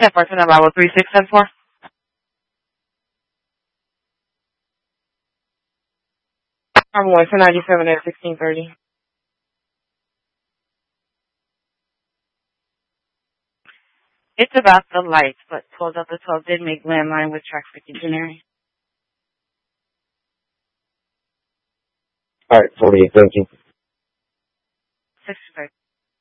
10 for tonight, Bravo 3674. I'm going to 97 at 1630. It's about the lights, but 12 Delta 12 did make landline with traffic engineering. All right, 48, thank you. 630.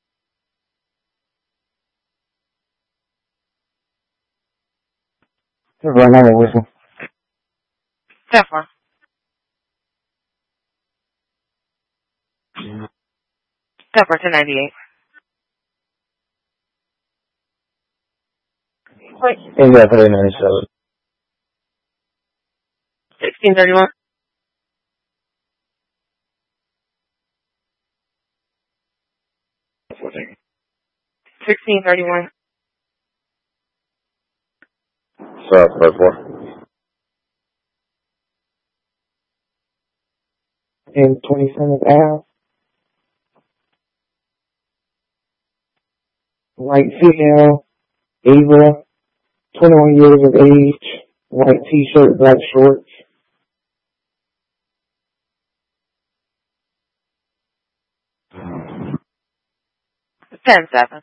Right now, whistle. 10 for. 10 for 1098. Wait. And yeah, 397. 1631. 1631. 54. And 27th Ave. White female, Ava, 21 years of age, white t-shirt, black shorts. 10-7.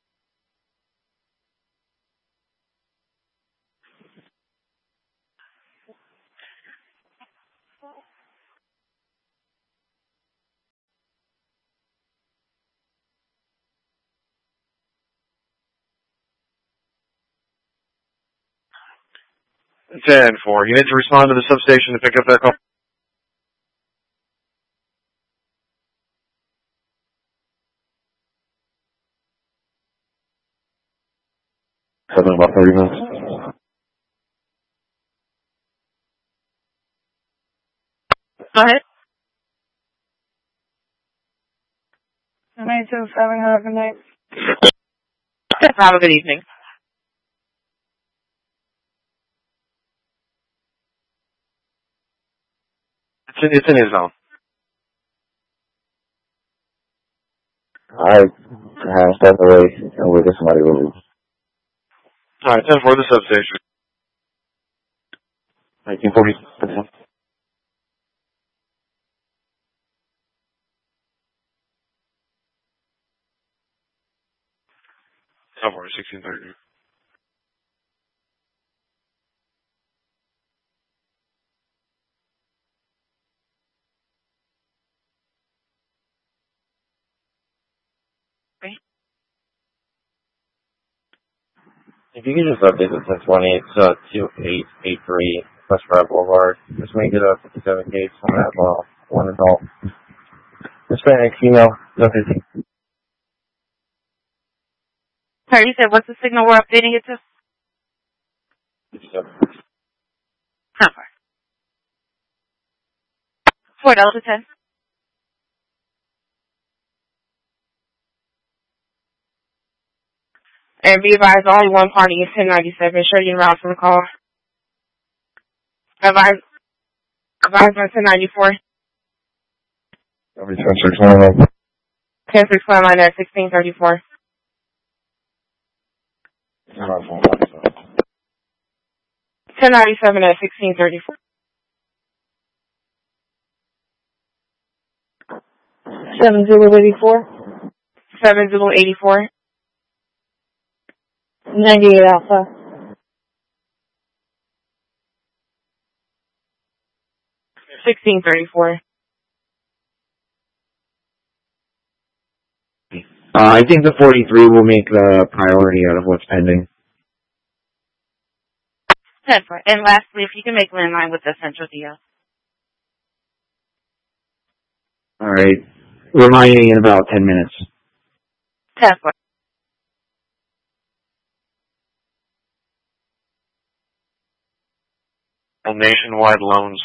Ten four. You need to respond to the substation to pick up that call. 7 about 30 minutes. Go ahead. 927, have a good night. Have a good evening. It's in his zone. I have stepped away and wait for somebody to leave. All right, 10-4, the substation. 1940. 10-4, 1630. If you could just update the 1020, it's 2883 West Drive Boulevard. Just make it a 57 case on that one adult. Hispanic female, no 50. Sorry, you said what's the signal we're updating it to? 10 for. 4 Delta 10. And be advised, only one party is 1097. Sure you route from the call. Advised on 1094. 10-6 10-6 line at 1634. 1097 at 1634. 7084. 7084. 98 Alpha. 1634. I think the 43 will make the priority out of what's pending. 10 for. And lastly, if you can make landline with the central deal. All right. Reminding in about 10 minutes. 10 for. Nationwide loans.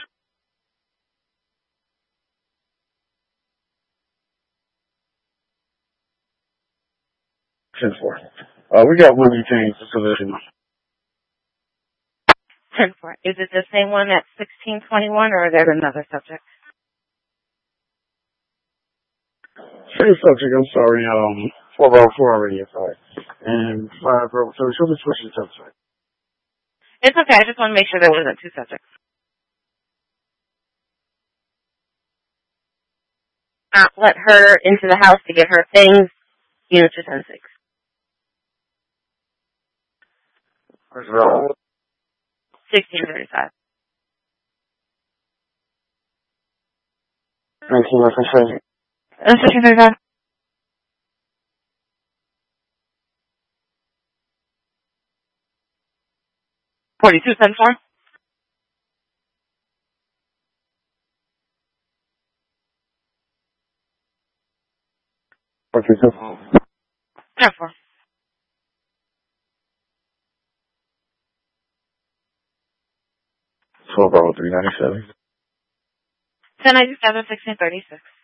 We got Ruby James position. 10 for. Is it the same one at 1621 or is there another subject? Same subject, I'm sorry. 404 already, sorry. And so she'll just switch the subject. It's okay. I just want to make sure there wasn't two subjects. Let her into the house to get her things. Unit 276. Where's Roll? 1635. 19 1635. 4274. 10-4. 12 Bravo 397. 1097, 1636.